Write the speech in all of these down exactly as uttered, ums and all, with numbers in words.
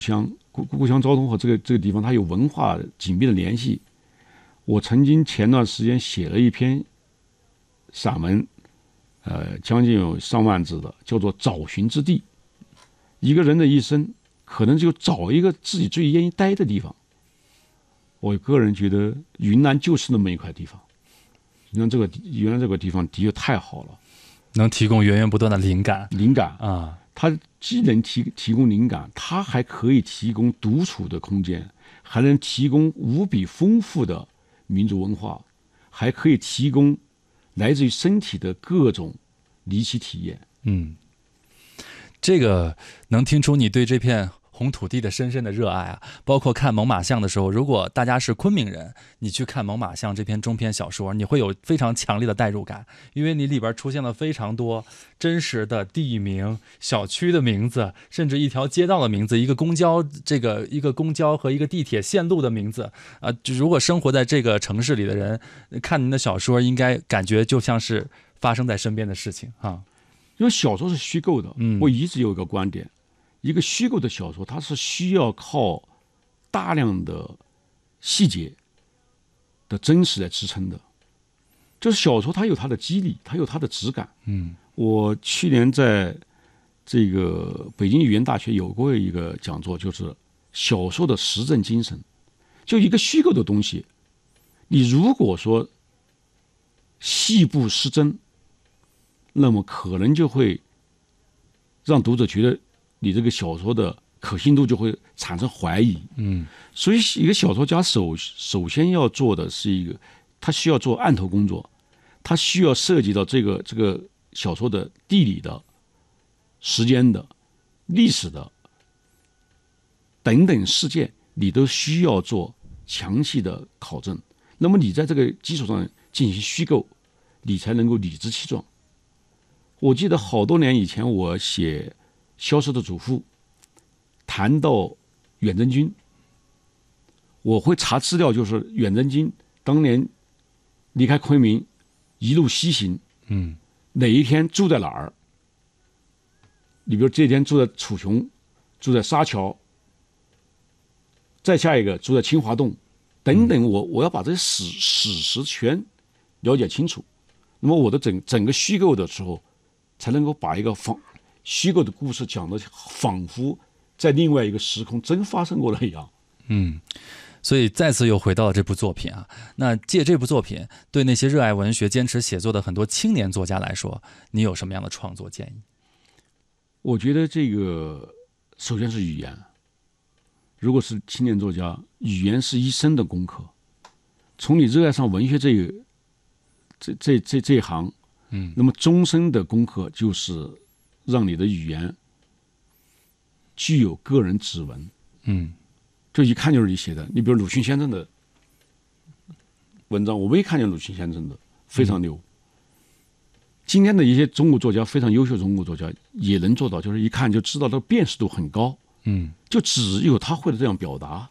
乡故故乡昭通和这个这个地方，它有文化紧密的联系。我曾经前段时间写了一篇散文，呃，将近有上万字的，叫做《找寻之地》。一个人的一生，可能就找一个自己最愿意待的地方。我个人觉得云南就是那么一块地方，云南这个云南这个地方的确太好了， 能提供源源不断的灵感。 灵感啊， 它既能提提供灵感，它还可以提供独处的空间，还能提供无比丰富的民族文化，还可以提供来自于身体的各种离奇体验。 嗯，这个能听出你对这片红土地的深深的热爱啊！包括看猛犸象的时候，如果大家是昆明人，你去看猛犸象这篇中篇小说，你会有非常强烈的代入感，因为你里边出现了非常多真实的地名、小区的名字，甚至一条街道的名字，一个公交这个一个公交和一个地铁线路的名字啊、呃。如果生活在这个城市里的人看您的小说，应该感觉就像是发生在身边的事情啊。 因为小说是虚构的， 嗯， 我一直有一个观点。一个虚构的小说，它是需要靠大量的细节的真实来支撑的。就是小说它有它的肌理，它有它的质感。 嗯， 我去年在这个北京语言大学有过一个讲座，就是小说的实证精神。就一个虚构的东西，你如果说细部失真，那么可能就会让读者觉得你这个小说的可信度就会产生怀疑。 嗯， 所以一个小说家首首先要做的是一个，他需要做案头工作，他需要涉及到这个这个小说的地理的、时间的、历史的等等事件，你都需要做详细的考证。那么你在这个基础上进行虚构，你才能够理直气壮。我记得好多年以前，我写消失的祖父，谈到远征军，我会查资料，就是远征军当年离开昆明一路西行， 嗯， 哪一天住在哪儿？你比如这天住在楚雄，住在沙桥，再下一个住在清华洞，等等，我我要把这些史史实全了解清楚。那么我的整整个虚构的时候，才能够把一个仿虚构的故事讲得仿佛在另外一个时空真发生过了一样。 嗯，所以再次又回到了这部作品啊。那借这部作品，对那些热爱文学、坚持写作的很多青年作家来说，你有什么样的创作建议？ 我觉得这个首先是语言。如果是青年作家，语言是一生的功课。从你热爱上文学这个这这这这一行， 嗯， 那么终身的功课就是让你的语言具有个人指纹。 嗯， 就一看就是你写的。你比如鲁迅先生的文章，我没看见鲁迅先生的非常牛。嗯、今天的一些中国作家，非常优秀的中国作家也能做到，就是一看就知道这个辨识度很高。 嗯， 就只有他会的这样表达。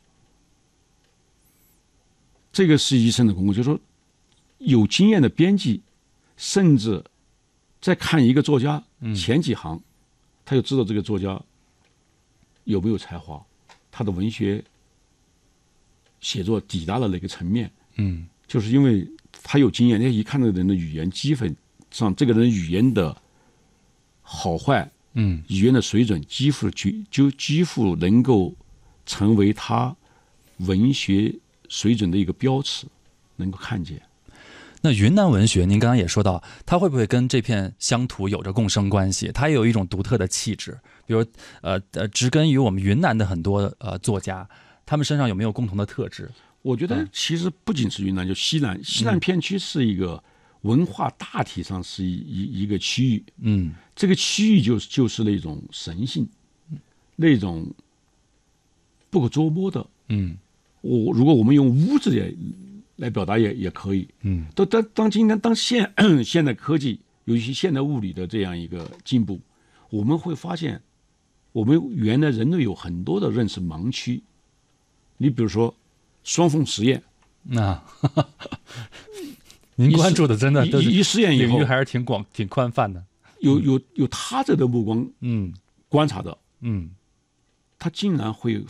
这个是一生的功课，就是说有经验的编辑，甚至在看一个作家前几行，嗯、他就知道这个作家有没有才华，他的文学写作抵达了哪个层面。 嗯， 就是因为他有经验，他一看这个人的语言基本上，这个人语言的好坏， 嗯， 语言的水准几乎就几乎能够成为他文学水准的一个标尺，能够看见。 那云南文学，您刚刚也说到，它会不会跟这片乡土有着共生关系？它也有一种独特的气质，比如呃呃，植根于我们云南的很多呃作家，他们身上有没有共同的特质？ 我觉得其实不仅是云南，就西南，西南片区是一个文化大体上是一一一个区域， 嗯， 这个区域就是就是那种神性，那种不可捉摸的， 嗯， 我如果我们用污字也来表达也也可以， 嗯， 当当当今天当现现代科技，尤其现代物理的这样一个进步，我们会发现，我们原来人类有很多的认识盲区，你比如说双缝实验， 那、啊、您关注的真的一一实验以后， 领域还是挺广挺宽泛的， 有有有他者的目光， 嗯， 观察的， 嗯， 他竟然会